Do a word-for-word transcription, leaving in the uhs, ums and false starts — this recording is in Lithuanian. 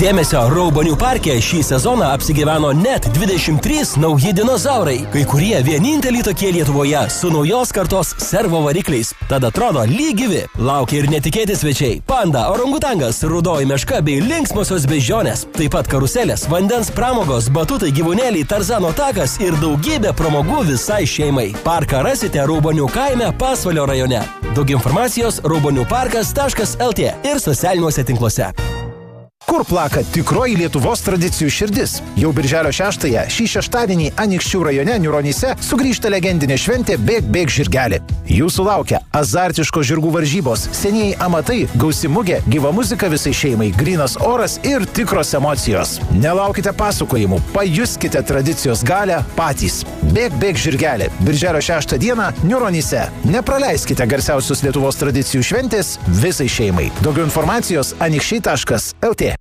Dėmesio, Raubonių parke šį sezoną apsigyveno net dvidešimt trys nauji dinozaurai, kai kurie vieninteliai tokie Lietuvoje su naujos kartos servo varikliais. Tad atrodo lyg gyvi. Laukia ir netikėti svečiai. Panda, orangutangas, rudoji meška bei linksmosios beždžionės. Taip pat karuselės, vandens pramogos, batutai, gyvūnėliai, Tarzano takas ir daugybė pramogų visai šeimai. Parką rasite Raubonių kaime Pasvalio rajone. Daug informacijos raubonių parkas taškas el tė ir socialiniuose tinkluose. Kur plaka tikroji Lietuvos tradicijų širdis? Jau birželio šeštąją šį šeštadienį Anykščių rajone Niūronyse sugrįžta legendinė šventė Bėk bėk žirgelį. Jūsų laukia azartiškos žirgų varžybos, senieji amatai, gausi mugė, gyva muzika visai šeimai, grynas oras ir tikros emocijos. Nelaukite pasakojimų, pajuskite tradicijos galę patys. Bėk bėk žirgelį. Birželio šeštą dieną Niūronyse. Nepraleiskite garsiausios Lietuvos tradicijų šventės visai šeimai. Daugiau informacijos anykščiai taškas el tė.